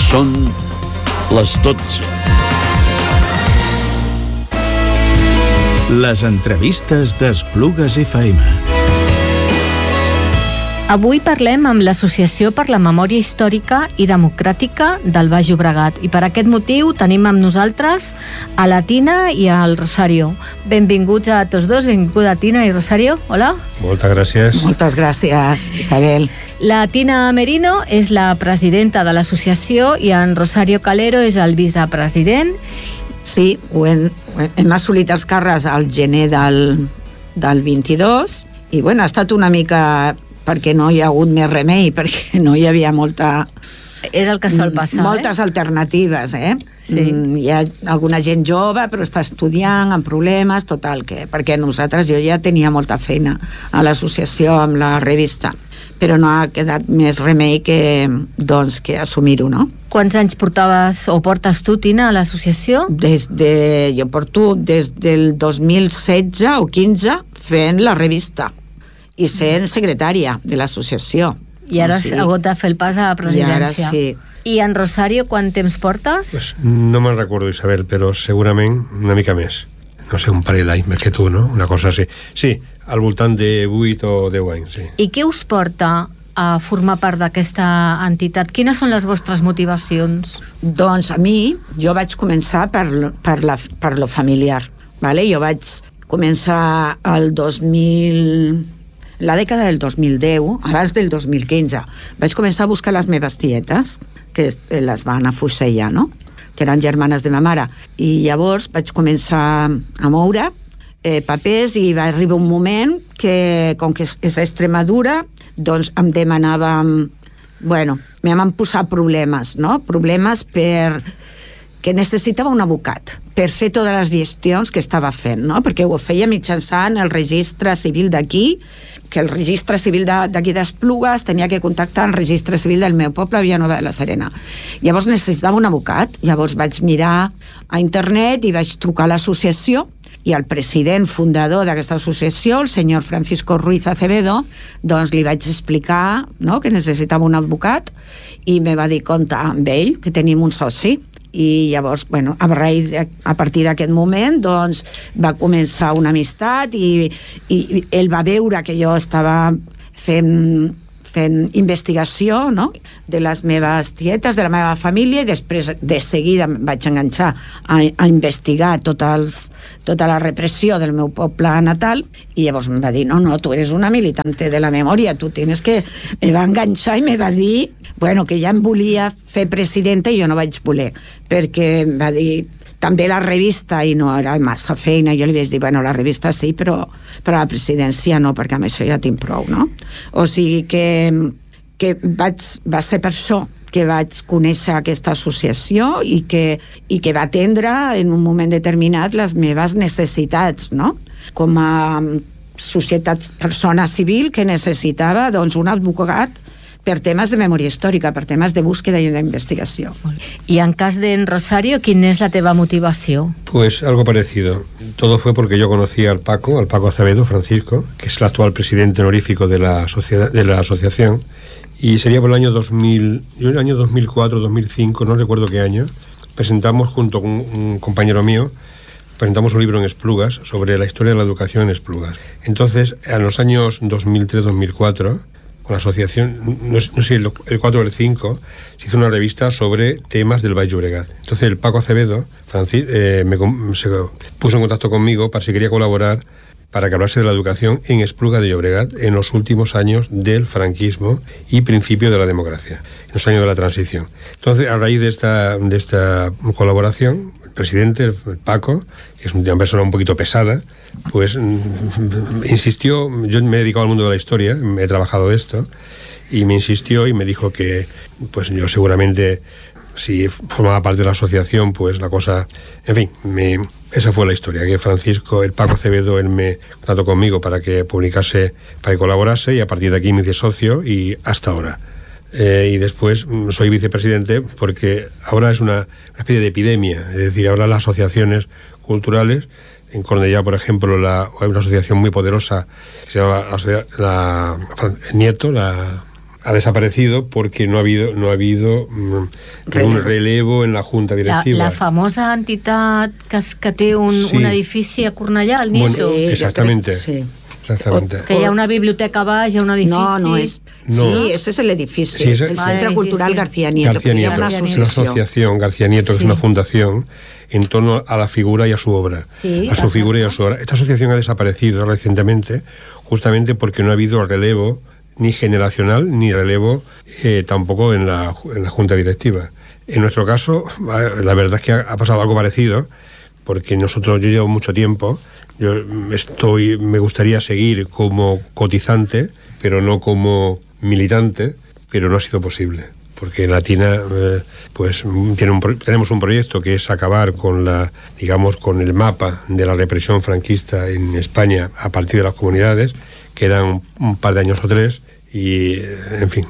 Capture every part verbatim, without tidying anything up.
Són les dotze. Les entrevistes d'Esplugues F M. Avui parlem amb l'Associació per la Memòria Històrica i Democràtica del Baix Llobregat i per aquest motiu tenim amb nosaltres a la Tina i al Rosario. Benvinguts a tots dos, benvinguda Tina i Rosario. Hola. Moltes gràcies. Moltes gràcies, Isabel. La Tina Merino és la presidenta de l'associació i en Rosario Calero és el vicepresident. Sí, ho hem, hem assolit els càrrecs al gener del, del vint-i-dos i bueno, ha estat una mica perquè no hi ha hagut més remei, perquè no hi havia molta... És el que sol passar, moltes eh? alternatives, eh? Sí. Mm, hi ha alguna gent jove, però està estudiant, amb problemes, total, que... Perquè nosaltres, jo ja tenia molta feina a l'associació, amb la revista, però no ha quedat més remei que, doncs, que assumir-ho, no? Quants anys portaves o portes tu, Tina, a l'associació? Des de... Jo porto des del dos mil setze o quinze fent la revista i sent secretària de l'associació. I ara has sí. hagut de fer el pas a la presidència. I ara sí. I en Rosario, quant temps portes? Pues no me'n recordo, Isabel, però segurament una mica més. No sé, un parell d'anys més que tu, no? Una cosa així. Sí, al voltant de vuit o deu anys, sí. I què us porta a formar part d'aquesta entitat? Quines són les vostres motivacions? Doncs a mi, jo vaig començar per, per, la, per lo familiar, vale? Jo vaig començar el dos mil... la dècada del dos mil deu, abans del dos mil quinze, vaig començar a buscar les meves tietes, que les van afusellar, no? Que eren germanes de ma mare. I llavors vaig començar a moure eh, papers i va arribar un moment que, com que és a Extremadura, doncs em demanàvem... Bueno, me van posar problemes, no? Problemes per... que necessitava un advocat per fer totes les gestions que estava fent, no? Perquè ho feia mitjançant el registre civil d'aquí, que el registre civil d'aquí d'Esplugues tenia que contactar el registre civil del meu poble, Villanueva de la Serena. Llavors necessitava un advocat, llavors vaig mirar a internet i vaig trucar a l'associació i el president fundador d'aquesta associació, el senyor Francisco Ruiz Acevedo, doncs li vaig explicar, no?, que necessitava un advocat i me va dir, compta amb ell, que tenim un soci. I llavors, bueno, a, de, a partir d'aquest moment doncs va començar una amistat i, i ell va veure que jo estava fent, fent investigació, no?, de les meves tietes, de la meva família, i després de seguida em vaig enganxar a, a investigar tot els, tota la repressió del meu poble natal i llavors em va dir, no, no, tu eres una militante de la memòria, tu tienes que... Me va enganxar i me va dir, bueno, que ja em volia fer presidenta i jo no vaig voler, perquè em va dir també la revista i no era massa feina. Jo li vaig dir, bueno, la revista sí, però, però la presidència no, perquè amb això ja tinc prou, no? O sigui que, que vaig, va ser per això que vaig conèixer aquesta associació i que, i que va atendre en un moment determinat les meves necessitats, no? Com a societat, persona civil que necessitava doncs, un advocat per temes de memòria històrica, per temes de búsqueda i d'investigació. I en cas de Rosario, ¿quién es la teva motivació? Pues algo parecido. Todo fue porque yo conocí al Paco, al Paco Acevedo, Francisco, que es el actual presidente honorífico de la, sociedad, de la asociación, y sería por el año dos mil, yo en el año dos mil cuatro, dos mil cinco, no recuerdo qué año, presentamos junto con un compañero mío, presentamos un libro en Esplugas sobre la historia de la educación en Esplugas. Entonces, en los años dos mil tres, dos mil cuatro, con la asociación, no, no sé, el cuatro o el cinco, se hizo una revista sobre temas del Baix Llobregat. Entonces el Paco Acevedo, Francis, eh, me, se puso en contacto conmigo para si quería colaborar para que hablase de la educación en Espluga de Llobregat en los últimos años del franquismo y principio de la democracia, en los años de la transición. Entonces, a raíz de esta, de esta colaboración, el presidente, el Paco, que es una persona un poquito pesada, pues insistió. Yo me he dedicado al mundo de la historia, me he trabajado de esto, y me insistió y me dijo que pues yo seguramente, si formaba parte de la asociación, pues la cosa, en fin, me, esa fue la historia, que Francisco, el Paco Acevedo, él me trató conmigo para que publicase, para que colaborase, y a partir de aquí me hice socio y hasta ahora. Eh, y después soy vicepresidente porque ahora es una, una especie de epidemia, es decir, ahora las asociaciones culturales, en Cornellá, por ejemplo, la, hay una asociación muy poderosa que se llama la, la, la Nieto, la ha desaparecido porque no ha habido, no ha habido mm, relevo. un relevo en la junta directiva. La, la famosa entitat que, que té un, sí. un edifici a Cornellà, al Niso. Bueno, Sí, exactamente. Sí. Exactamente. Que hi ha una biblioteca baix, hi ha un edifici... No, no es... No. Sí, ese es el edifici. Sí, ese- el Vale, Centre sí, Cultural sí. García Nieto, García que hi ha Nieto, una es una associació. asociación, García Nieto, que Sí. es una fundación en torno a la figura y a su obra. Sí, a su figura y a exacto. su obra. Esta asociación ha desaparecido recientemente, justamente porque no ha habido relevo ni generacional, ni relevo eh, tampoco en la, en la junta directiva. En nuestro caso, la verdad es que ha, ha pasado algo parecido, porque nosotros, yo llevo mucho tiempo, yo estoy, me gustaría seguir como cotizante, pero no como militante, pero no ha sido posible, porque en Latina eh, pues tiene un, tenemos un proyecto que es acabar con la, digamos, con el mapa de la represión franquista en España a partir de las comunidades. Quedan un, un par de años o tres y, en fin,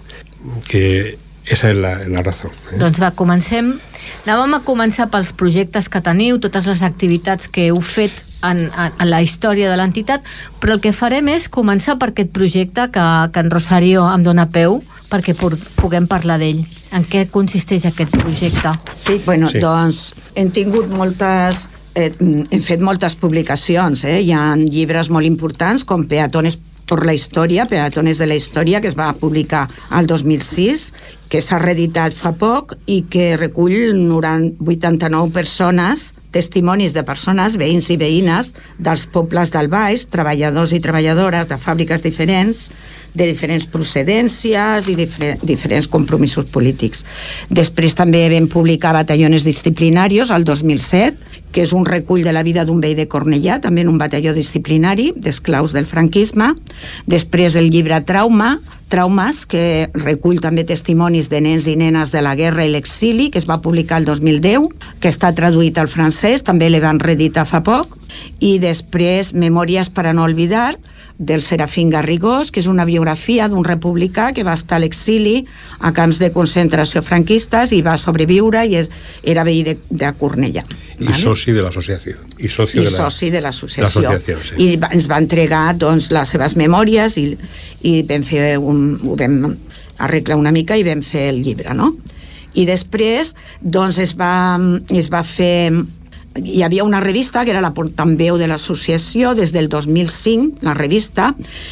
que esa és la, la raó. Eh? Doncs va, comencem. Anàvem a començar pels projectes que teniu, totes les activitats que heu fet en, en, en la història de l'entitat, però el que farem és començar per aquest projecte que, que en Rosario em dona peu perquè por, puguem parlar d'ell. En què consisteix aquest projecte? Sí, bueno, Sí. doncs hem tingut moltes... Eh, hem fet moltes publicacions, eh? Hi ha llibres molt importants com Peatones por la Història, Peatones de la Història, que es va publicar al dos mil sis, que s'ha reeditat fa poc i que recull vuitanta-nou persones, testimonis de persones, veïns i veïnes dels pobles del Baix, treballadors i treballadores de fàbriques diferents, de diferents procedències i difer diferents compromisos polítics. Després també vam publicar Batallones Disciplinarios al dos mil set, que és un recull de la vida d'un veí de Cornellà, també en un batalló disciplinari d'esclaus del franquisme. Després el llibre Trauma, Traumes, que recull també testimonis de nens i nenes de la guerra i l'exili, que es va publicar el dos mil deu, que està traduït al francès, també l'hi van reeditar fa poc. I després Memòries per a no olvidar, del Serafín Garrigós, que és una biografia d'un republicà que va estar a l'exili a camps de concentració franquistes i va sobreviure i és, era veí de, de Cornellà. I ¿vale? soci de l'associació. I, soci I de la, soci de l'associació. Sí. I va, ens va entregar doncs, les seves memòries i, i vam fer un, ho vam arreglar una mica i vam fer el llibre, no? I després doncs, es, va, es va fer... Hi havia una revista que era la portaveu de l'associació des del dos mil cinc, la revista,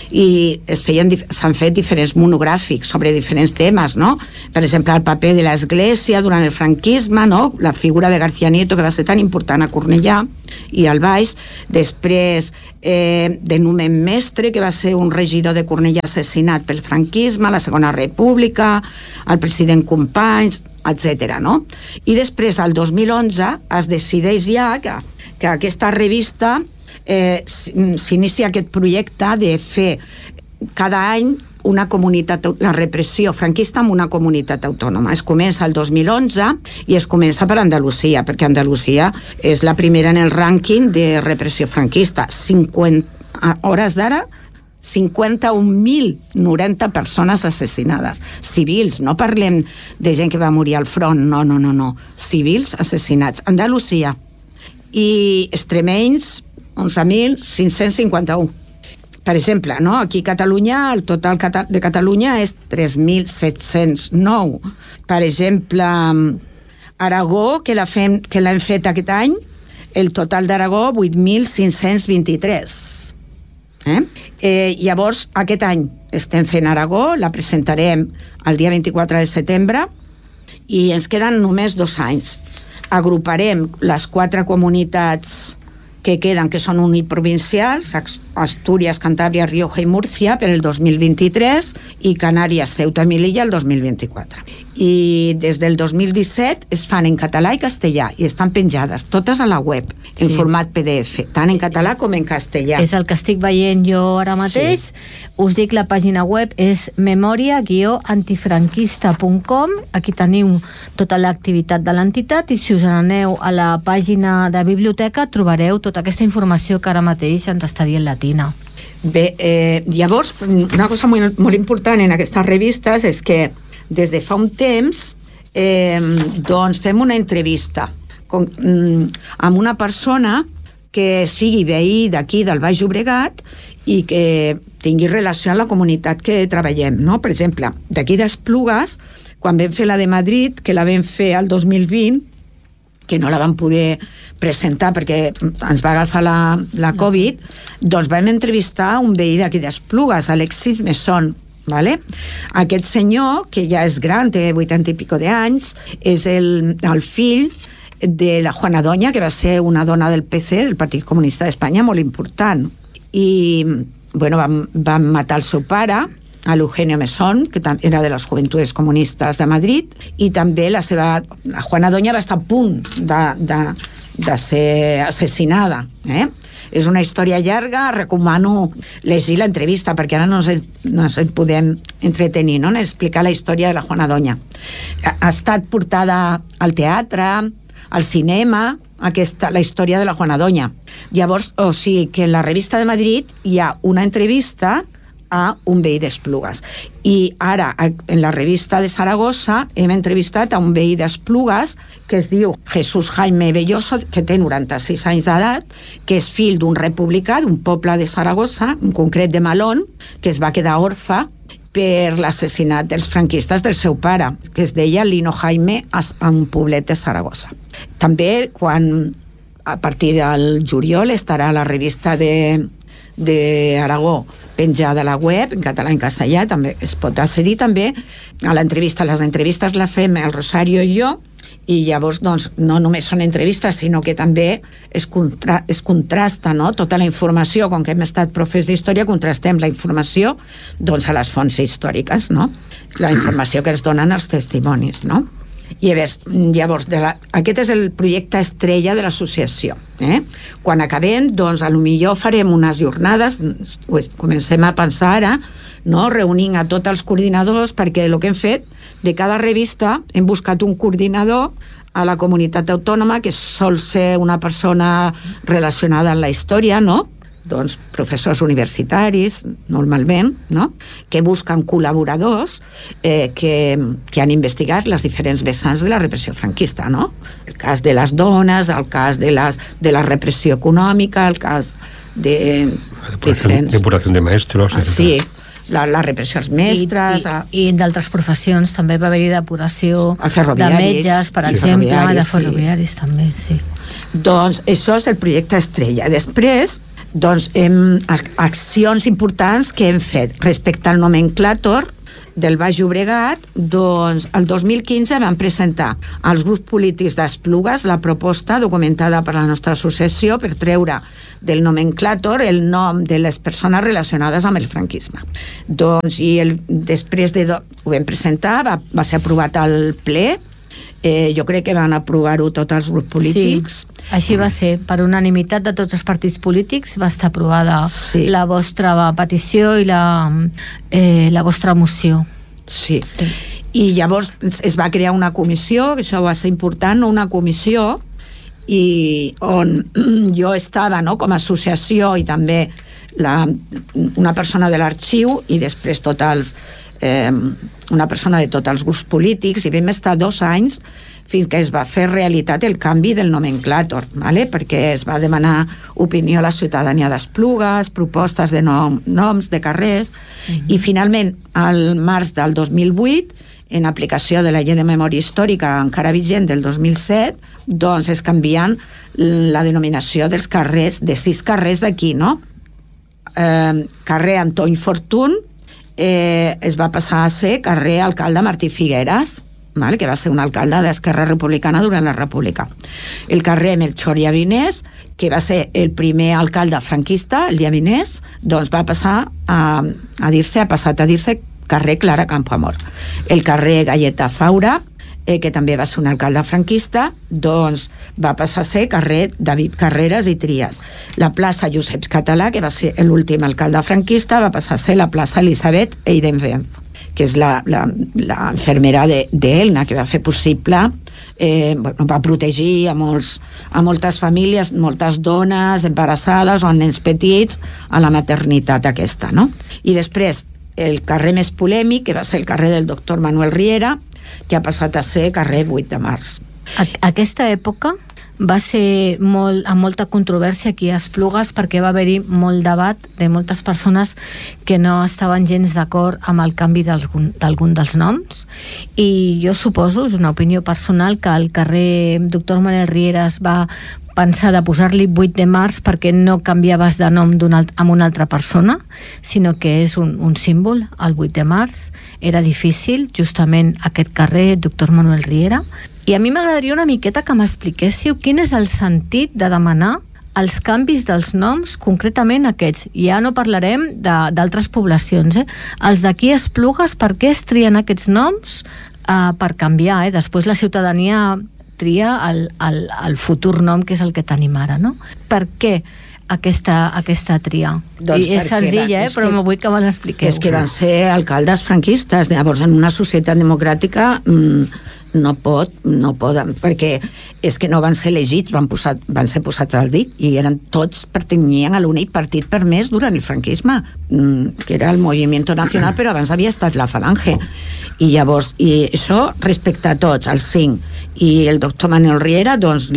i es feien, s'han fet diferents monogràfics sobre diferents temes, no? Per exemple, el paper de l'Església durant el franquisme, no? La figura de García Nieto, que va ser tan important a Cornellà i al Baix. Després, eh, de Numen Mestre, que va ser un regidor de Cornellà assassinat pel franquisme, la Segona República, el president Companys, etcètera, no? I després, al dos mil onze, es decideix ja que, que aquesta revista eh, s'inicia aquest projecte de fer cada any una comunitat, la repressió franquista en una comunitat autònoma. Es comença el dos mil onze i es comença per Andalusia, perquè Andalusia és la primera en el rànquing de repressió franquista. cinquanta, a hores d'ara, cinquanta-un mil noranta persones assassinades. Civils, no parlem de gent que va morir al front, no, no, no, no. Civils assassinats. Andalusia. I extremenys, onze mil cinc-cents cinquanta-u. Per exemple, no? Aquí a Catalunya, el total de Catalunya és tres mil set-cents nou. Per exemple, Aragó, que l'hem que l'hem fet aquest any, el total d'Aragó, vuit mil cinc-cents vint-i-tres. Eh? Eh, llavors, aquest any estem fent Aragó, la presentarem el dia vint-i-quatre de setembre i ens queden només dos anys. Agruparem les quatre comunitats que queden, que són uniprovincials, Astúries, Cantàbria, Rioja i Múrcia per el dos mil vint-i-tres i Canàries, Ceuta i Melilla el dos mil vint-i-quatre. I des del dos mil disset es fan en català i castellà i estan penjades totes a la web, en Sí. format P D F, tant en català com en castellà. És el que estic veient jo ara mateix. Sí. Us dic, la pàgina web és memoria guió antifranquista punt com. Aquí teniu tota l'activitat de l'entitat i si us aneu a la pàgina de biblioteca trobareu tota aquesta informació que ara mateix ens està dient la Tina. Bé, eh, llavors, una cosa molt, molt important en aquestes revistes és que des de fa un temps eh, doncs fem una entrevista con, mm, amb una persona que sigui veí d'aquí del Baix Llobregat i que tingui relació amb la comunitat que treballem, no? Per exemple, d'aquí d'Esplugues, quan vam fer la de Madrid, que la vam fer al dos mil vint, que no la vam poder presentar perquè ens va agafar la, la Covid, doncs vam entrevistar un veí d'aquí d'Esplugues, Alexis Messon, vale? Aquest senyor, que ja és gran, té vuitanta i pico d'anys, és el, el fill de la Juana Doña, que va ser una dona del P C, del Partit Comunista d'Espanya, molt important. I, bueno, van, van matar el seu pare, a l'Eugenio Mesón, que era de les Joventudes Comunistes de Madrid, i també la seva... La Juana Doña va estar a punt de, de, de ser assassinada, eh? És una història llarga, recomano llegir l'entrevista, perquè ara no ens, no ens podem entretenir, no? En explicar la història de la Juana Doña. Ha, ha estat portada al teatre, al cinema, aquesta, la història de la Juana Doña. Llavors, o sigui, que en la revista de Madrid hi ha una entrevista a un veí d'Esplugues. I ara, en la revista de Saragossa, hem entrevistat a un veí d'Esplugues que es diu Jesús Jaime Belloso, que té noranta-sis anys d'edat, que és fill d'un republicà d'un poble de Saragossa, en concret de Malón, que es va quedar orfe per l'assassinat dels franquistes del seu pare, que es deia Lino Jaime, a un poblet de Saragossa. També, quan a partir del juliol estarà la revista de d'Aragó penjada a la web, en català i en castellà, també es pot accedir també a l'entrevista. Les entrevistes les fem el Rosario i jo, i llavors doncs, no només són entrevistes, sinó que també es, contra, es contrasta, no? Tota la informació, com que hem estat profes d'història, contrastem la informació doncs, a les fonts històriques, no? La informació que ens donen els testimonis, no? I llavors, de la, aquest és el projecte estrella de l'associació. Eh? Quan acabem, doncs, a lo millor farem unes jornades, pues, comencem a pensar ara, no? Reunint a tots els coordinadors, perquè el que hem fet, de cada revista, hem buscat un coordinador a la comunitat autònoma, que sol ser una persona relacionada amb la història, no? Doncs professors universitaris, normalment, no? Que busquen col·laboradors eh, que, que han investigat les diferents vessants de la repressió franquista, no? El cas de les dones, el cas de, les, de la repressió econòmica, el cas de... Depuración, depuración de maestros. Ah, sí, la, la repressió als mestres... I, i, i d'altres professions també va haver-hi depuració de metges, per sí, exemple, ferroviaris, de ferroviaris, sí. També, sí. Doncs això és el projecte estrella. Després, doncs, hem, accions importants que hem fet respecte al nomenclàtor del Baix Llobregat. Doncs el dos mil quinze vam presentar als grups polítics d'Esplugues la proposta documentada per la nostra associació per treure del nomenclàtor el nom de les persones relacionades amb el franquisme. Doncs, i el, després de do, ho vam presentar, va, va ser aprovat al ple. Eh, jo crec que van aprovar-ho tots els grups polítics. Sí, així va ser. Per unanimitat de tots els partits polítics va estar aprovada sí. La vostra petició i la, eh, la vostra moció. Sí. sí. I llavors es va crear una comissió, que això va ser important, una comissió i on jo estava, no?, com a associació, i també la, una persona de l'arxiu, i després tots els Eh, una persona de tots els grups polítics, i vam estar dos anys fins que es va fer realitat el canvi del nomenclàtor, ¿vale? Perquè es va demanar opinió a la ciutadania d'Esplugues, propostes de nom, noms de carrers, uh-huh. I finalment al març del dos mil vuit, en aplicació de la llei de memòria històrica encara vigent del dos mil set, doncs es canvien la denominació dels carrers, de sis carrers d'aquí, no? Eh, carrer Antony Fortuny, Eh, es va passar a ser carrer Alcalde Martí Figueres, ¿vale? Que va ser un alcalde d'Esquerra Republicana durant la República. El carrer Melchor Llavinés, que va ser el primer alcalde franquista, el Llavinés, doncs va passar a, a dir-se, ha passat a dir-se carrer Clara Campoamor. El carrer Galleta Faura, eh, que també va ser un alcalde franquista, doncs va passar a ser carrer David Carreras i Trias. La plaça Josep Català, que va ser l'últim alcalde franquista, va passar a ser la plaça Elisabet Eidenbenz, que és la, la, la infermera d'Elna, que va fer possible, eh, bueno, va protegir a, molts, a moltes famílies, moltes dones embarassades o nens petits a la maternitat aquesta, no? I després el carrer més polèmic, que va ser el carrer del doctor Manuel Riera, que ha passat a ser carrer vuit de març. A aquesta època va ser molt, amb molta controvèrsia aquí a Esplugues, perquè va haver-hi molt debat de moltes persones que no estaven gens d'acord amb el canvi d'algun dels noms, i jo suposo, és una opinió personal, que el carrer Doctor Manuel Riera es va pensar de posar-li vuit de març perquè no canviaves de nom alt, amb una altra persona, sinó que és un, un símbol, el vuit de març. Era difícil, justament aquest carrer Doctor Manuel Riera. I a mi m'agradaria una miqueta que m'expliquéssiu quin és el sentit de demanar els canvis dels noms, concretament aquests. Ja no parlarem d'altres poblacions, eh? Els d'aquí a Esplugues, per què es trien aquests noms eh, per canviar? Eh? Després la ciutadania tria el, el, el futur nom, que és el que tenim ara, no? Per què aquesta, aquesta tria? Doncs I és senzilla, eh? Però que, vull que me l'expliqueu. És que van ser alcaldes franquistes. Llavors, en una societat democràtica mmm, no pot, no poden, perquè és que no van ser elegits, van, posat, van ser posats al dit, i eren tots, pertanyien a l'únic partit permès durant el franquisme, mmm, que era el Movimiento Nacional, però abans havia estat la Falange. I llavors, i això respecte a tots, els cinc, i el doctor Manuel Riera, doncs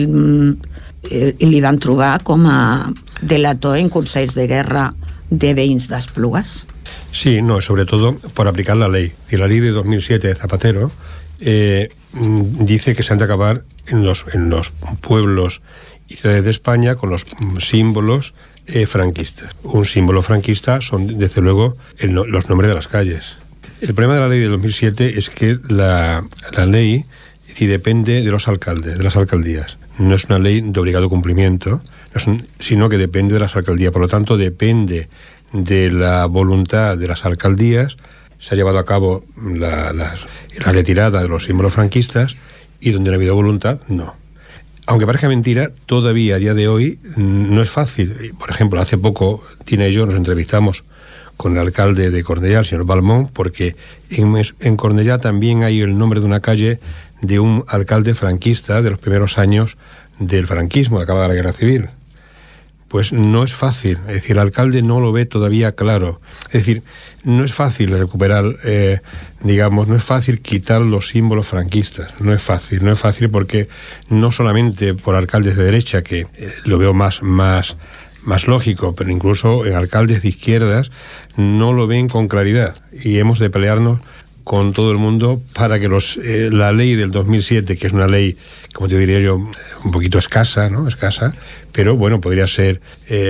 li van trobar com a delator en consells de guerra de veïns d'Esplugues. Sí, no, sobre todo por aplicar la ley. Y la ley de dos mil siete de Zapatero eh, dice que se han de acabar en los, en los pueblos y ciudades de España con los símbolos eh, franquistas. Un símbolo franquista son, desde luego, el, los nombres de las calles. El problema de la ley de dos mil siete es que la, la ley y depende de los alcaldes, de las alcaldías. No es una ley de obligado cumplimiento, no es un, sino que depende de las alcaldías. Por lo tanto, depende de la voluntad de las alcaldías. Se ha llevado a cabo la, la, la retirada de los símbolos franquistas, y donde no ha habido voluntad, no. Aunque parezca mentira, todavía a día de hoy no es fácil. Por ejemplo, hace poco Tina y yo nos entrevistamos con el alcalde de Cornellá, el señor Balmón, porque en, en Cornellá también hay el nombre de una calle de un alcalde franquista de los primeros años del franquismo, acaba de la guerra civil. Pues no es fácil, es decir, el alcalde no lo ve todavía claro. Es decir, no es fácil recuperar, eh, digamos, no es fácil quitar los símbolos franquistas, no es fácil, no es fácil porque no solamente por alcaldes de derecha, que eh, lo veo más, más, más lógico, pero incluso en alcaldes de izquierdas no lo ven con claridad, y hemos de pelearnos con todo el mundo para que los eh, la ley del dos mil siete, que es una ley, como te diría yo, un poquito escasa, ¿no? Escasa, pero bueno, podría ser,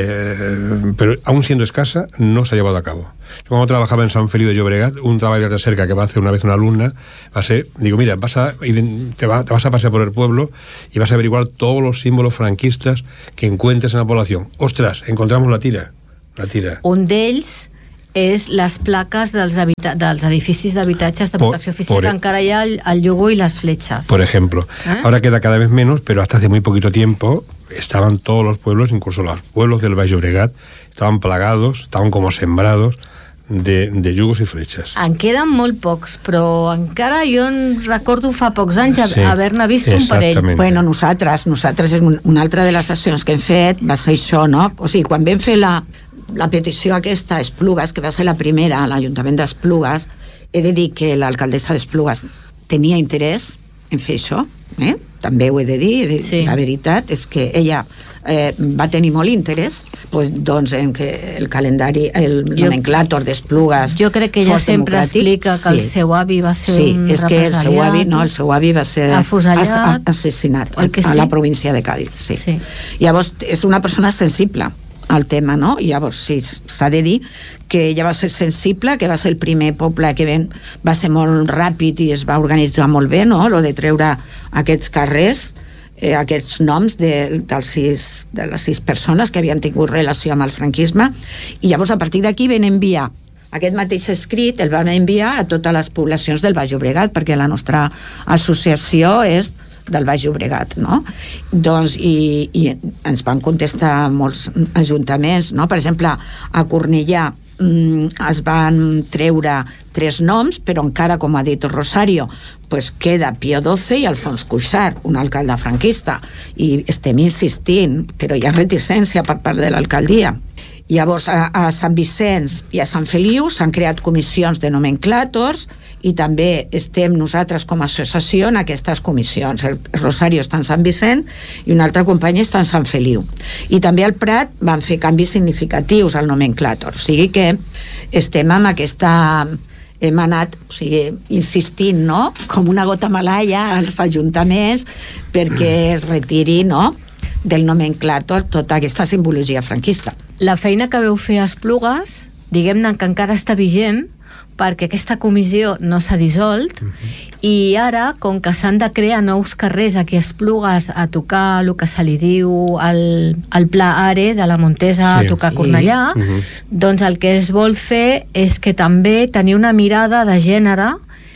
eh, pero aún siendo escasa, no se ha llevado a cabo. Yo cuando trabajaba en San Feliu de Llobregat, un trabajo de recerca que va a hacer una vez una alumna, va a ser, digo, mira, vas a, te, va, te vas a pasear por el pueblo y vas a averiguar todos los símbolos franquistas que encuentres en la población. Ostras, encontramos la tira, la tira. Un d'ells és les plaques dels, dels edificis d'habitatges de protecció oficial, que encara hi ha el, el logo y las flechas. Por ejemplo. ¿Eh? Ahora queda cada vez menos, pero hasta hace muy poquito tiempo estaban todos los pueblos, incluso los pueblos del Baix Llobregat, estaban plagados, estaban como sembrados de, de yugos i fletxes. En queden molt pocs, però encara jo recordo fa pocs anys sí, haver-ne vist un parell. Bueno, nosaltres, nosaltres és una altra de les accions que hem fet, va ser això, no? O sigui, quan vam fer la, la petició aquesta a Esplugues, que va ser la primera a l'Ajuntament d'Esplugues, he de dir que l'alcaldessa d'Esplugues tenia interès en fer això, eh? També ho he de dir, sí. La veritat és que ella eh, va tenir molt interès, pues, doncs, en que el calendari, el nomenclàtor d'Esplugues jo crec que ella sempre explica que sí. El seu avi va ser sí, un és que el seu avi, no, el seu avi va ser afusellat, assassinat a, sí? a la província de Càdiz, sí. Sí. Llavors és una persona sensible al tema, no? I llavors sí, s'ha de dir que ella va ser sensible, que va ser el primer poble que ven, va ser molt ràpid i es va organitzar molt bé, no? Lo de treure aquests carrers, eh, aquests noms de, dels sis, de les sis persones que havien tingut relació amb el franquisme, i llavors a partir d'aquí van enviar aquest mateix escrit, el van enviar a totes les poblacions del Baix Llobregat, perquè la nostra associació és del Baix Llobregat, no? Doncs, i, i ens van contestar molts ajuntaments, no? Per exemple, a Cornellà mm, es van treure tres noms, però encara, com ha dit Rosario, pues queda Pío doce i Alfons Cuixart, un alcalde franquista, i estem insistint, però hi ha reticència per part de l'alcaldia. Llavors, a, a Sant Vicenç i a Sant Feliu s'han creat comissions de nomenclàtors i també estem nosaltres com a associació en aquestes comissions. El Rosario està en Sant Vicent i un altre company està en Sant Feliu. I també al Prat van fer canvis significatius al nomenclàtor. O sigui que estem amb aquesta... hem anat, o sigui, insistint, no?, com una gota malaia als ajuntaments perquè es retiri, no?, del nomenclàtor tota aquesta simbologia franquista. La feina que veu fer a Esplugues, diguem-ne que encara està vigent, perquè aquesta comissió no s'ha dissolt, uh-huh. i ara, com que s'han de crear nous carrers aquí a Esplugues a tocar el que se li diu el, el Pla Are de la Montesa, sí, a tocar sí. Cornellà, uh-huh. doncs el que es vol fer és que també tenir una mirada de gènere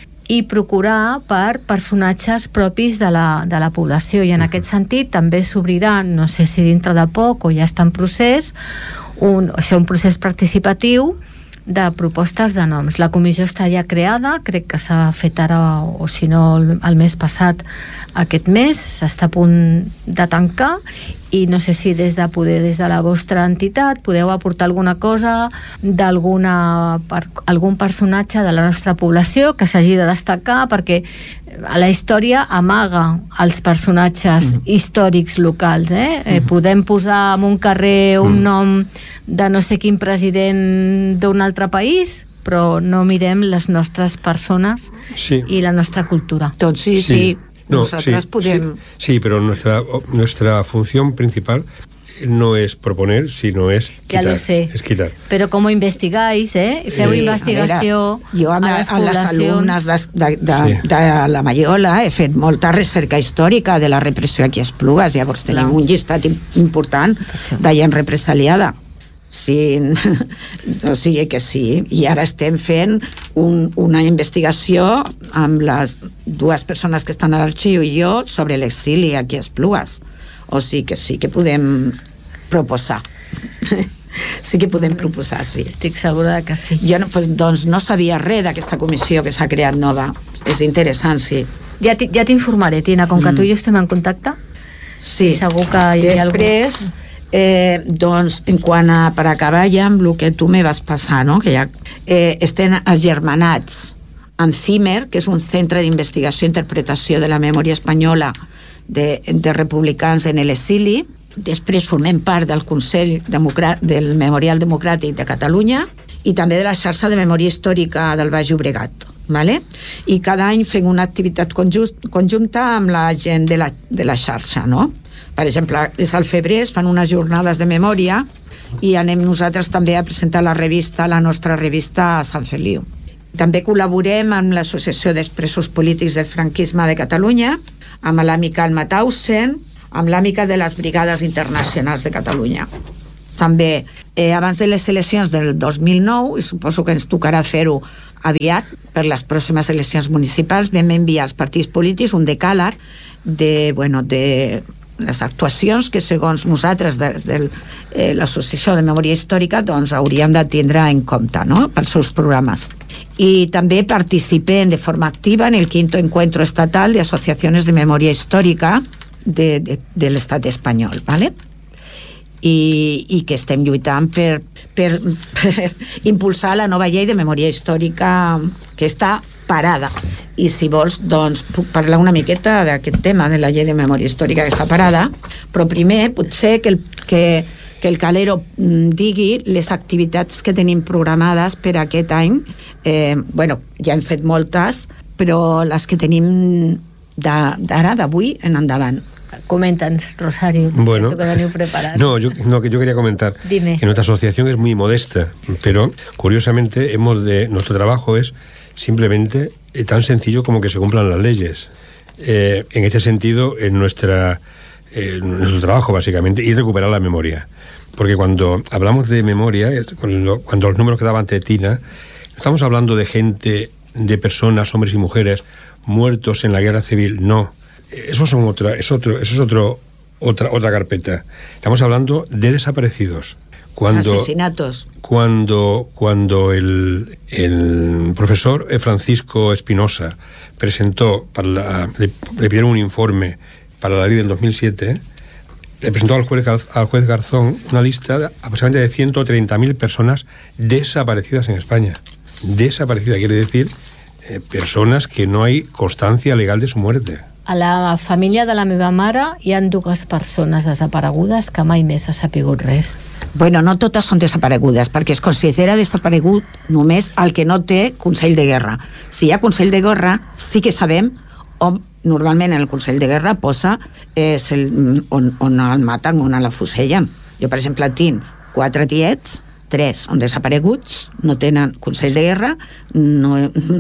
i procurar per personatges propis de la, de la població, i en uh-huh. aquest sentit també s'obrirà, no sé si dintre de poc o ja està en procés, un, això, un procés participatiu de propostes de noms. La comissió està ja creada, crec que s'ha fet ara, o si no el mes passat, aquest mes, s'està a punt de tancar, i no sé si des de poder, des de la vostra entitat podeu aportar alguna cosa d'alguna per, algun personatge de la nostra població que s'hagi de destacar, perquè a la història amaga els personatges mm. històrics locals, eh? Mm. Eh, podem posar en un carrer un mm. nom de no sé quin president d'un altre país, però no mirem les nostres persones sí. i la nostra cultura. Doncs sí, sí. sí. No, Nosotras sí, podem... sí, sí, pero nuestra, nuestra función principal no es proponer, sino es quitar. Ya lo sé. Es quitar. Pero como investigáis, eh? Feu sí, investigació a, veure, jo amb, a les a les alumnes de, de, de, sí. de la Maiola he fet molta recerca històrica de la repressió aquí a Esplugues, llavors tenim Clar. un llistat important de gent represaliada. Sí, o sigui que sí, i ara estem fent un, una investigació amb les dues persones que estan a l'arxiu i jo sobre l'exili aquí a Esplugues, o sigui que sí que podem proposar sí que podem proposar, sí. Estic segura que sí. Jo no, pues, doncs no sabia res d'aquesta comissió que s'ha creat nova, és interessant, sí. Ja t'informaré, Tina, com que mm. tu i jo estem en contacte, sí. segur que hi ha Després, algú... Eh, doncs, en quant a, per acabar ja amb el que tu me vas passar, no? Que ja, eh, estem agermanats en CIMER, que és un centre d'investigació i interpretació de la memòria espanyola de, de republicans en l'exili. Després formem part del Consell Democrà- del Memorial Democràtic de Catalunya i també de la xarxa de memòria històrica del Baix Llobregat. Vale? I cada any fem una activitat conjunta amb la gent de la, de la xarxa, no? Per exemple, des del febrer es fan unes jornades de memòria i anem nosaltres també a presentar la revista, la nostra revista a Sant Feliu. També col·laborem amb l'Associació d'Expresos Polítics del Franquisme de Catalunya, amb l'Amica Alma Tausen, amb l'Amica de les Brigades Internacionals de Catalunya. També, eh, abans de les eleccions del dos mil nou, i suposo que ens tocarà fer-ho aviat, per les pròximes eleccions municipals, vam enviar als partits polítics un decàleg de, bueno, de les actuacions que segons nosaltres des de eh, l'Associació de Memòria Històrica doncs hauríem de tindre en compte, no?, pels seus programes. I també participem de forma activa en el quinto encuentro estatal de asociaciones de memoria histórica de, de, de l'estat espanyol, ¿vale? I, i que estem lluitant per, per, per impulsar la nova llei de memòria històrica que està parada. I si vols, doncs, puc parlar una miqueta d'aquest tema de la llei de memòria històrica que està parada, però primer potser que el, que, que el Calero digui les activitats que tenim programades per aquest any. Eh, bueno, ja hem fet moltes, però les que tenim d'ara, d'avui en endavant. Coméntanos, Rosario, bueno, que teniu preparat. No, yo, no, que yo quería comentar Dime. que nuestra asociación es muy modesta, pero curiosamente hemos de, nuestro trabajo es simplemente eh, tan sencillo como que se cumplan las leyes. Eh, en este sentido, en nuestra, eh, nuestro trabajo básicamente, y recuperar la memoria. Porque cuando hablamos de memoria, cuando, cuando los números que daba ante Tina, estamos hablando de gente, de personas, hombres y mujeres, muertos en la guerra civil, no. Eso son otra, es otro, eso es otro, otra, otra carpeta. Estamos hablando de desaparecidos. Cuando, asesinatos. Cuando, cuando el, el profesor Francisco Espinosa presentó, para la, le, le pidieron un informe para la ley del dos mil siete, le presentó al juez, al juez Garzón una lista de aproximadamente de ciento treinta mil personas desaparecidas en España. Desaparecidas quiere decir eh, personas que no hay constancia legal de su muerte. A la família de la meva mare hi ha dues persones desaparegudes que mai més s'ha sapigut res. Bueno, no totes són desaparegudes, perquè es considera desaparegut només el que no té Consell de Guerra. Si hi ha Consell de Guerra, sí que sabem on, normalment en el Consell de Guerra posa és el, on, on el maten, on l'afusellen. Jo, per exemple, tinc quatre tiets, tres són desapareguts, no tenen Consell de Guerra, no,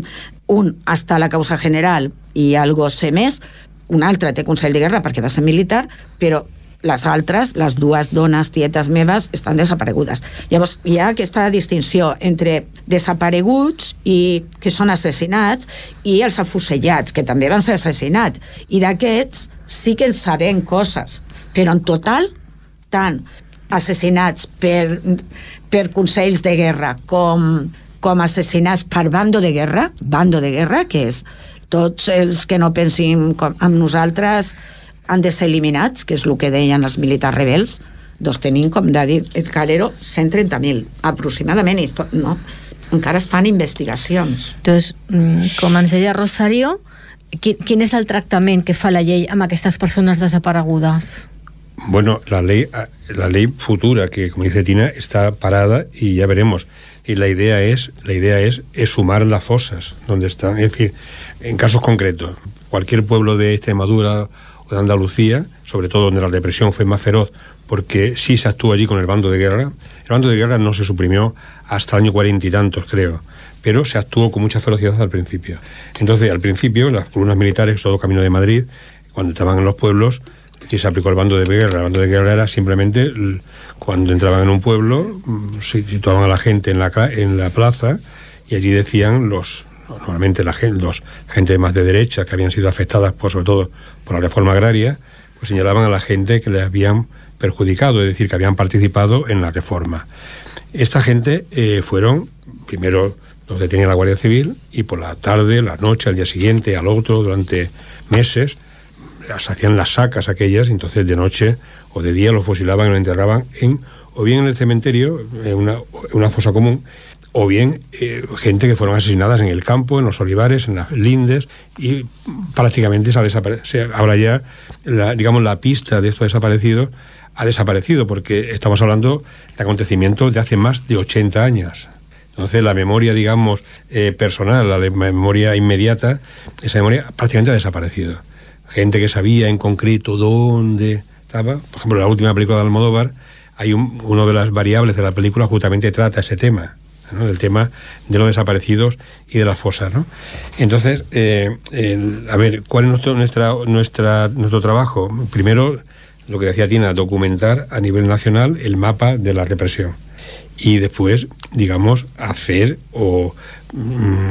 un està a la causa general i algo sé més, un altre té Consell de Guerra perquè va ser militar, però les altres, les dues dones tietes meves, estan desaparegudes. Llavors, hi ha aquesta distinció entre desapareguts i que són assassinats i els afusellats, que també van ser assassinats. I d'aquests sí que en sabem coses, però en total, tant assassinats per, per consells de guerra com, com assassinats per bando de guerra, bando de guerra, que és tots els que no pensin com, amb nosaltres han de ser eliminats, que és el que deien els militars rebels, doncs tenim, com de dir el Calero, cent trenta mil, aproximadament, i tot, no? Encara es fan investigacions. Entonces, com ens deia Rosario, quin, quin és el tractament que fa la llei amb aquestes persones desaparegudes? Bueno, la ley, la ley futura, que como dice Tina, está parada y ya veremos. Y la idea es, la idea es, es sumar las fosas donde están. Es decir, en casos concretos, cualquier pueblo de Extremadura o de Andalucía, sobre todo donde la represión fue más feroz, porque sí se actuó allí con el bando de guerra. El bando de guerra no se suprimió hasta el año cuarenta y tantos, creo, pero se actuó con mucha ferocidad al principio. Entonces, al principio, las columnas militares, todo camino de Madrid, cuando estaban en los pueblos, y se aplicó el bando de guerra. El bando de guerra era simplemente cuando entraban en un pueblo, se situaban a la gente en la, en la plaza y allí decían los, normalmente la gente, los gente más de derecha que habían sido afectadas por, sobre todo por la reforma agraria, pues señalaban a la gente que les habían perjudicado, es decir, que habían participado en la reforma. Esta gente eh, fueron, primero los detenía la Guardia Civil y por la tarde, la noche, al día siguiente, al otro, durante meses, las hacían las sacas aquellas, y entonces de noche o de día los fusilaban y los enterraban en, o bien en el cementerio, en una, una fosa común, o bien eh, gente que fueron asesinadas en el campo, en los olivares, en las lindes, y prácticamente se ha desaparecido. Ahora ya, la, digamos, la pista de estos desaparecidos ha desaparecido, porque estamos hablando de acontecimientos de hace más de ochenta años. Entonces la memoria, digamos, eh, personal, la memoria inmediata, esa memoria prácticamente ha desaparecido. Gente que sabía en concreto dónde estaba. Por ejemplo, en la última película de Almodóvar, hay un, una de las variables de la película justamente trata ese tema, ¿no? El tema de los desaparecidos y de las fosas, ¿no? Entonces, eh, el, a ver, ¿cuál es nuestro, nuestra, nuestra, nuestro trabajo? Primero, lo que decía Tina, documentar a nivel nacional el mapa de la represión. Y después, digamos, hacer o... Mmm,